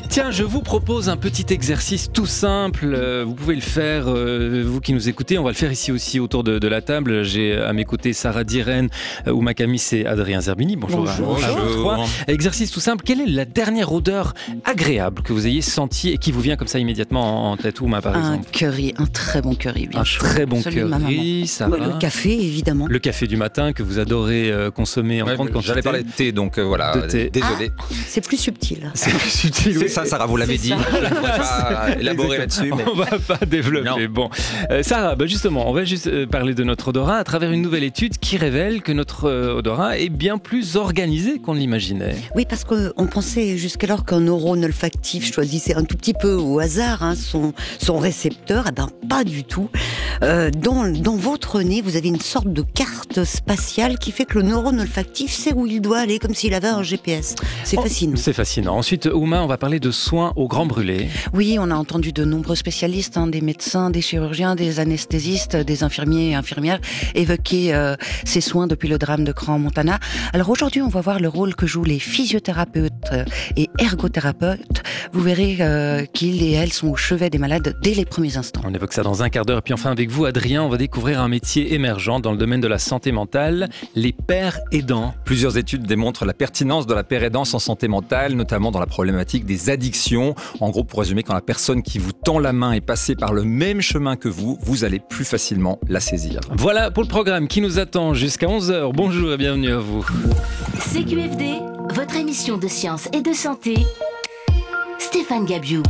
Tiens, je vous propose un petit exercice tout simple. Vous pouvez le faire, vous qui nous écoutez. On va le faire ici aussi autour de la table. J'ai à mes côtés Sarah Diren, Ouma Camis et Adrien Zerbini. Bonjour. Bonjour. Exercice tout simple. Quelle est la dernière odeur agréable que vous ayez sentie et qui vous vient comme ça immédiatement en tête, Ouma, par exemple? Un curry, un très bon curry, bien sûr. Un très bon Celui de ma curry, Sarah. Le café, évidemment. Le café du matin que vous adorez consommer en grande quantité. J'allais parler de thé, donc voilà. De thé. Désolé. C'est plus subtil. C'est plus subtil. C'est ça, Sarah, vous l'avez dit. Je ne pourrais pas élaborer là-dessus. Mais... On va pas développer. Bon, Sarah, justement, on va juste parler de notre odorat à travers une nouvelle étude qui révèle que notre odorat est bien plus organisé qu'on l'imaginait. Oui, parce qu'on pensait jusqu'alors qu'un neurone olfactif choisissait un tout petit peu au hasard son récepteur. Eh bien, pas du tout. Dans votre nez, vous avez une sorte de carte spatiale qui fait que le neurone olfactif sait où il doit aller, comme s'il avait un GPS. C'est fascinant. C'est fascinant. Ensuite, Ouma, on va parler de soins au grand brûlé. Oui, on a entendu de nombreux spécialistes, des médecins, des chirurgiens, des anesthésistes, des infirmiers et infirmières évoquer ces soins depuis le drame de Crans-Montana. Alors aujourd'hui, on va voir le rôle que jouent les physiothérapeutes et ergothérapeutes. Vous verrez qu'ils et elles sont au chevet des malades dès les premiers instants. On évoque ça dans un quart d'heure. Et puis enfin, avec vous, Adrien, on va découvrir un métier émergent dans le domaine de la santé mentale, les pairs aidants. Plusieurs études démontrent la pertinence de la paire-aidance en santé mentale, notamment dans la problématique des addictions. En gros, pour résumer, quand la personne qui vous tend la main est passée par le même chemin que vous allez plus facilement la saisir. Voilà pour le programme qui nous attend jusqu'à 11h. Bonjour et bienvenue à vous. CQFD, votre émission de science et de santé. Stéphane Gabiou.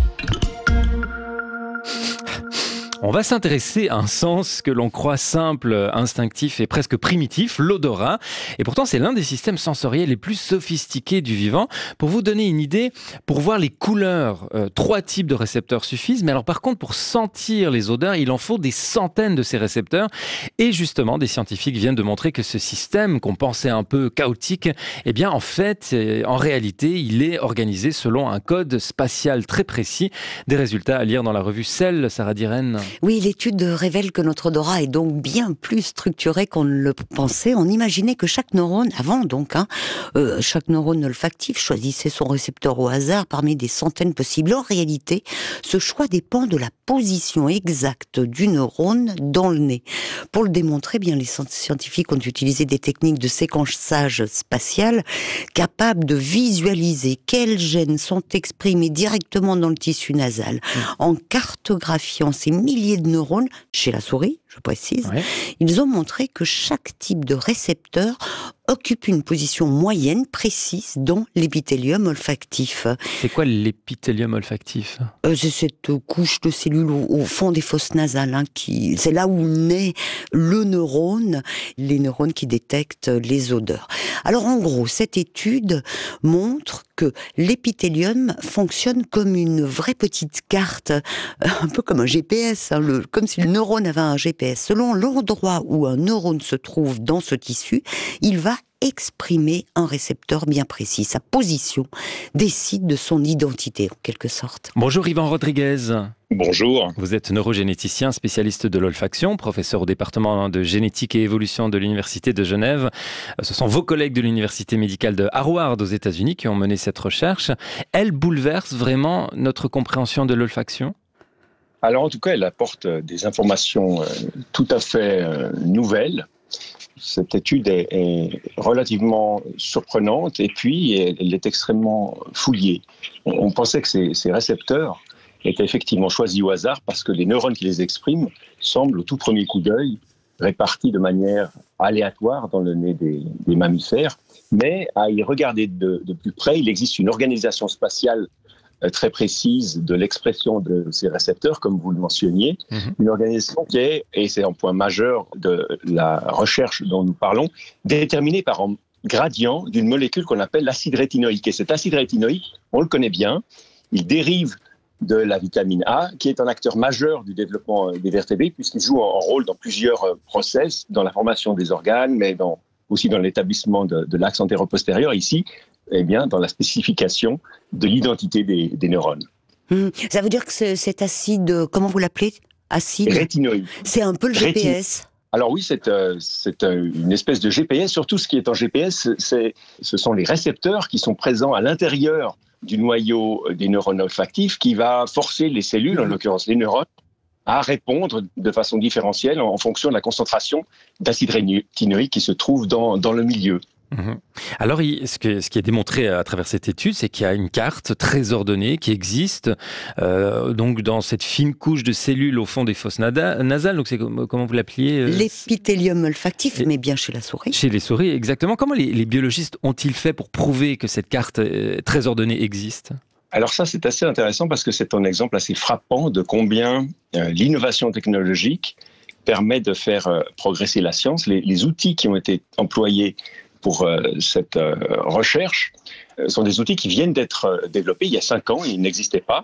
On va s'intéresser à un sens que l'on croit simple, instinctif et presque primitif, l'odorat. Et pourtant, c'est l'un des systèmes sensoriels les plus sophistiqués du vivant. Pour vous donner une idée, pour voir les couleurs, 3 types de récepteurs suffisent. Mais alors par contre, pour sentir les odeurs, il en faut des centaines de ces récepteurs. Et justement, des scientifiques viennent de montrer que ce système, qu'on pensait un peu chaotique, eh bien en fait, en réalité, il est organisé selon un code spatial très précis. Des résultats à lire dans la revue Cell, Sarah Diren. Oui, l'étude révèle que notre odorat est donc bien plus structuré qu'on ne le pensait. On imaginait que chaque neurone, chaque neurone olfactif choisissait son récepteur au hasard parmi des centaines possibles. En réalité, ce choix dépend de la position exacte du neurone dans le nez. Pour le démontrer, les scientifiques ont utilisé des techniques de séquençage spatial capables de visualiser quels gènes sont exprimés directement dans le tissu nasal. En cartographiant ces milliers de neurones chez la souris, je précise, ils ont montré que chaque type de récepteur occupe une position moyenne précise dans l'épithélium olfactif. C'est quoi l'épithélium olfactif ? C'est cette couche de cellules au fond des fosses nasales. C'est là où naît le neurone, les neurones qui détectent les odeurs. Alors en gros, cette étude montre que l'épithélium fonctionne comme une vraie petite carte, un peu comme un GPS, comme si le neurone avait un GPS. Selon l'endroit où un neurone se trouve dans ce tissu, il va exprimer un récepteur bien précis. Sa position décide de son identité, en quelque sorte. Bonjour Yvan Rodriguez. Bonjour. Vous êtes neurogénéticien, spécialiste de l'olfaction, professeur au département de génétique et évolution de l'Université de Genève. Ce sont vos collègues de l'Université médicale de Harvard aux États-Unis qui ont mené cette recherche. Elle bouleverse vraiment notre compréhension de l'olfaction ? Alors en tout cas, elle apporte des informations tout à fait nouvelles. Cette étude est relativement surprenante et puis elle est extrêmement fouillée. On pensait que ces récepteurs étaient effectivement choisis au hasard parce que les neurones qui les expriment semblent au tout premier coup d'œil répartis de manière aléatoire dans le nez des mammifères. Mais à y regarder de plus près, il existe une organisation spatiale très précise de l'expression de ces récepteurs, comme vous le mentionniez, une organisation qui est, et c'est un point majeur de la recherche dont nous parlons, déterminée par un gradient d'une molécule qu'on appelle l'acide rétinoïque. Et cet acide rétinoïque, on le connaît bien, il dérive de la vitamine A, qui est un acteur majeur du développement des vertébrés, puisqu'il joue un rôle dans plusieurs process, dans la formation des organes, mais aussi dans l'établissement de l'axe antéro-postérieur. Ici, dans la spécification de l'identité des neurones. Ça veut dire que cet acide, comment vous l'appelez ? Acide rétinoïque. C'est un peu le GPS. Alors oui, c'est une espèce de GPS. Surtout, ce qui est en GPS, ce sont les récepteurs qui sont présents à l'intérieur du noyau des neurones olfactifs qui va forcer les cellules, en l'occurrence les neurones, à répondre de façon différentielle en fonction de la concentration d'acide rétinoïque qui se trouve dans le milieu. Alors, ce qui est démontré à travers cette étude, c'est qu'il y a une carte très ordonnée qui existe donc dans cette fine couche de cellules au fond des fosses nasales. Donc, c'est comment vous l'appeliez L'épithélium olfactif, mais bien chez la souris. Chez les souris, exactement. Comment les biologistes ont-ils fait pour prouver que cette carte très ordonnée existe ? Alors ça, c'est assez intéressant parce que c'est un exemple assez frappant de combien l'innovation technologique permet de faire progresser la science. Les outils qui ont été employés pour cette recherche sont des outils qui viennent d'être développés il y a 5 ans, ils n'existaient pas.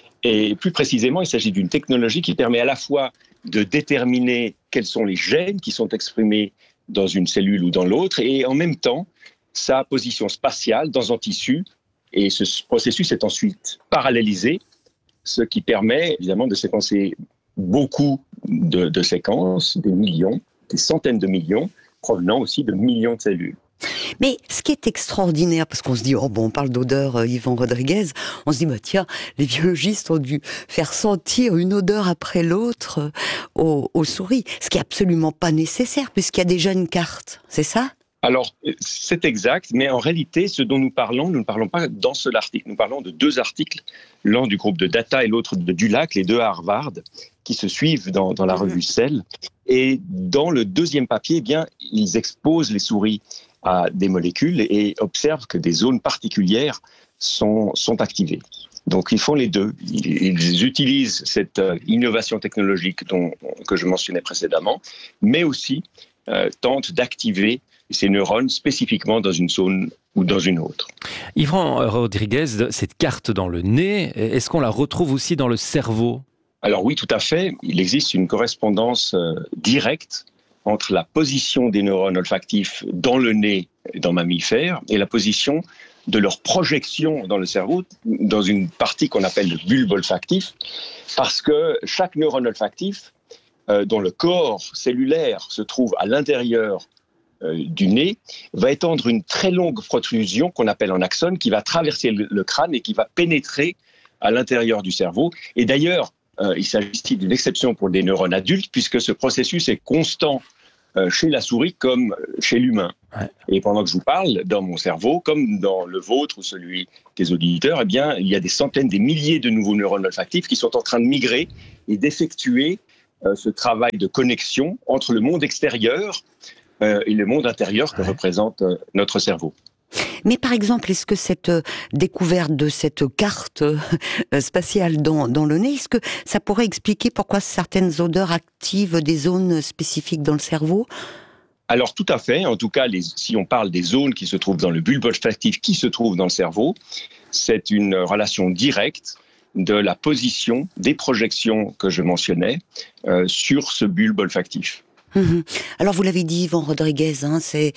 Et plus précisément, il s'agit d'une technologie qui permet à la fois de déterminer quels sont les gènes qui sont exprimés dans une cellule ou dans l'autre, et en même temps, sa position spatiale dans un tissu. Et ce processus est ensuite parallélisé, ce qui permet évidemment de séquencer beaucoup de séquences, des millions, des centaines de millions, provenant aussi de millions de cellules. Mais ce qui est extraordinaire, parce qu'on se dit, on parle d'odeur Yvan Rodriguez, on se dit, tiens, les biologistes ont dû faire sentir une odeur après l'autre aux souris, ce qui est absolument pas nécessaire, puisqu'il y a déjà une carte, c'est ça ? Alors, c'est exact, mais en réalité, ce dont nous ne parlons pas d'un seul article. Nous parlons de 2 articles, l'un du groupe de Data et l'autre de Dulac, les 2 à Harvard, qui se suivent dans la revue Cell. Et dans le 2e papier, ils exposent les souris à des molécules et observent que des zones particulières sont activées. Donc, ils font les 2. Ils utilisent cette innovation technologique que je mentionnais précédemment, mais aussi tentent d'activer ces neurones spécifiquement dans une zone ou dans une autre. Yvan Rodriguez, cette carte dans le nez, est-ce qu'on la retrouve aussi dans le cerveau ? Alors oui, tout à fait. Il existe une correspondance directe entre la position des neurones olfactifs dans le nez dans mammifères et la position de leur projection dans le cerveau, dans une partie qu'on appelle le bulbe olfactif, parce que chaque neurone olfactif, dont le corps cellulaire se trouve à l'intérieur du nez, va étendre une très longue protrusion qu'on appelle un axone, qui va traverser le crâne et qui va pénétrer à l'intérieur du cerveau. Et d'ailleurs, il s'agit ici d'une exception pour des neurones adultes, puisque ce processus est constant chez la souris comme chez l'humain. Ouais. Et pendant que je vous parle, dans mon cerveau, comme dans le vôtre ou celui des auditeurs, il y a des centaines, des milliers de nouveaux neurones olfactifs qui sont en train de migrer et d'effectuer ce travail de connexion entre le monde extérieur et le monde intérieur que représente notre cerveau. Mais par exemple, est-ce que cette découverte de cette carte spatiale dans le nez, est-ce que ça pourrait expliquer pourquoi certaines odeurs activent des zones spécifiques dans le cerveau ? Alors tout à fait, en tout cas, si on parle des zones qui se trouvent dans le bulbe olfactif, qui se trouvent dans le cerveau, c'est une relation directe de la position des projections que je mentionnais sur ce bulbe olfactif. Alors vous l'avez dit, Yvan Rodriguez, c'est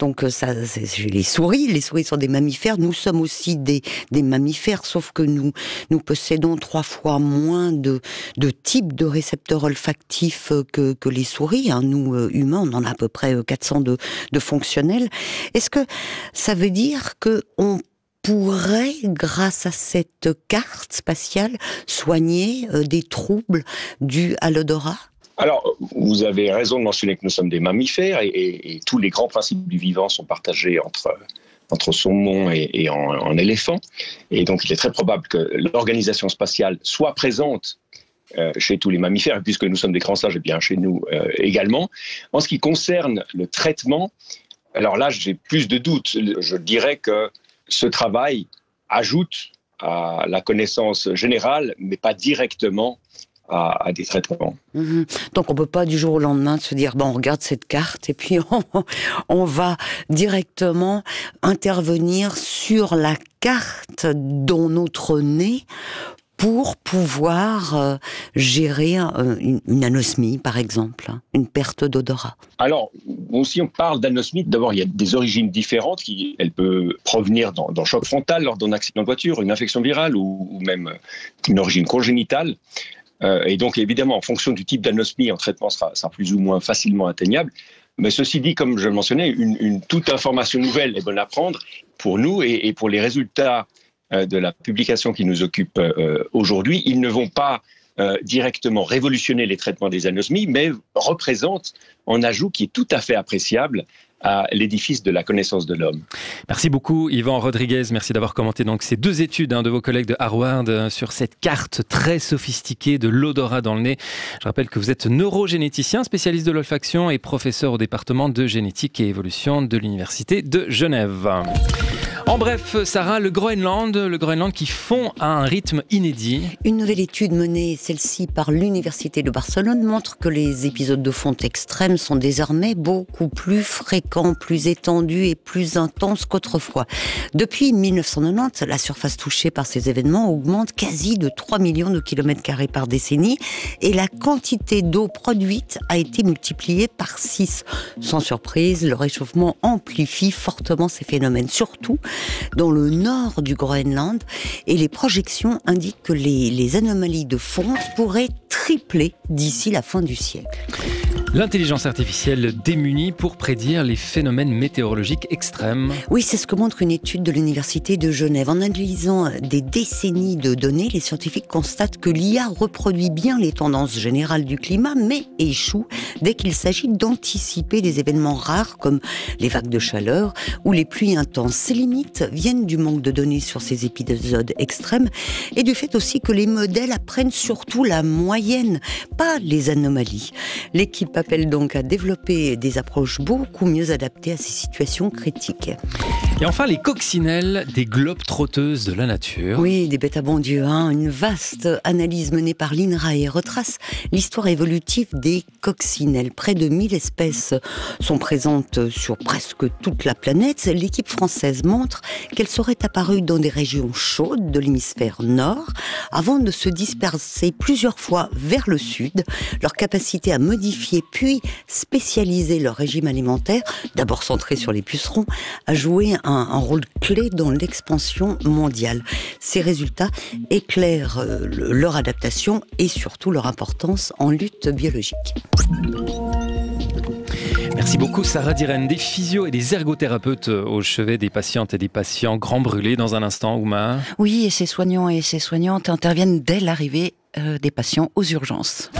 chez les souris. Les souris sont des mammifères. Nous sommes aussi des mammifères, sauf que nous possédons 3 fois moins de types de récepteurs olfactifs que les souris. Nous, humains, on en a à peu près 400 de fonctionnels. Est-ce que ça veut dire que on pourrait, grâce à cette carte spatiale, soigner des troubles dus à l'odorat ? Alors, vous avez raison de mentionner que nous sommes des mammifères et tous les grands principes du vivant sont partagés entre saumon et en éléphant. Et donc, il est très probable que l'organisation spatiale soit présente chez tous les mammifères, et puisque nous sommes des grands sages, et bien chez nous également. En ce qui concerne le traitement, alors là, j'ai plus de doutes. Je dirais que ce travail ajoute à la connaissance générale, mais pas directement à des traitements. Donc on ne peut pas du jour au lendemain se dire on regarde cette carte et puis on va directement intervenir sur la carte dans notre nez pour pouvoir gérer une anosmie, par exemple, une perte d'odorat. Alors, si on parle d'anosmie, d'abord, il y a des origines différentes. Elle peut provenir d'un choc frontal lors d'un accident de voiture, une infection virale ou même une origine congénitale. Et donc, évidemment, en fonction du type d'anosmie, un traitement sera plus ou moins facilement atteignable. Mais ceci dit, comme je le mentionnais, toute information nouvelle est bonne à prendre pour nous et pour les résultats de la publication qui nous occupe aujourd'hui. Ils ne vont pas directement révolutionner les traitements des anosmies, mais représentent un ajout qui est tout à fait appréciable à l'édifice de la connaissance de l'homme. Merci beaucoup Yvan Rodriguez, merci d'avoir commenté donc ces 2 études de vos collègues de Harvard sur cette carte très sophistiquée de l'odorat dans le nez. Je rappelle que vous êtes neurogénéticien, spécialiste de l'olfaction et professeur au département de génétique et évolution de l'Université de Genève. En bref, Sarah, le Groenland qui fond à un rythme inédit. Une nouvelle étude menée, celle-ci par l'Université de Barcelone, montre que les épisodes de fonte extrêmes sont désormais beaucoup plus fréquents, plus étendus et plus intenses qu'autrefois. Depuis 1990, la surface touchée par ces événements augmente quasi de 3 millions de kilomètres carrés par décennie et la quantité d'eau produite a été multipliée par 6. Sans surprise, le réchauffement amplifie fortement ces phénomènes, surtout dans le nord du Groenland, et les projections indiquent que les anomalies de fonte pourraient tripler d'ici la fin du siècle. L'intelligence artificielle démunie pour prédire les phénomènes météorologiques extrêmes. Oui, c'est ce que montre une étude de l'Université de Genève. En analysant des décennies de données, les scientifiques constatent que l'IA reproduit bien les tendances générales du climat, mais échoue dès qu'il s'agit d'anticiper des événements rares comme les vagues de chaleur ou les pluies intenses. Ces limites viennent du manque de données sur ces épisodes extrêmes et du fait aussi que les modèles apprennent surtout la moyenne, pas les anomalies. L'équipe appelle donc à développer des approches beaucoup mieux adaptées à ces situations critiques. Et enfin, les coccinelles des globe-trotteuses de la nature. Oui, des bêtes à bon Dieu, une vaste analyse menée par l'INRAE retrace l'histoire évolutive des coccinelles. Près de 1000 espèces sont présentes sur presque toute la planète. L'équipe française montre qu'elles seraient apparues dans des régions chaudes de l'hémisphère nord avant de se disperser plusieurs fois vers le sud. Leur capacité à modifier puis spécialiser leur régime alimentaire, d'abord centré sur les pucerons, a joué un rôle clé dans l'expansion mondiale. Ces résultats éclairent leur adaptation et surtout leur importance en lutte biologique. Merci beaucoup Sarah Diren, des physios et des ergothérapeutes au chevet des patientes et des patients grands brûlés dans un instant, Ouma. Oui, et ces soignants et ces soignantes interviennent dès l'arrivée des patients aux urgences.